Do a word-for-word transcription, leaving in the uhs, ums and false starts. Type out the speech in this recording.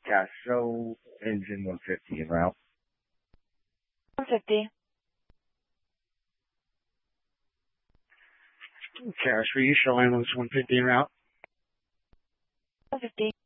Cash, show engine one fifty en route. one fifty. Cash, for you, show ambulance one fifty en route. one fifty.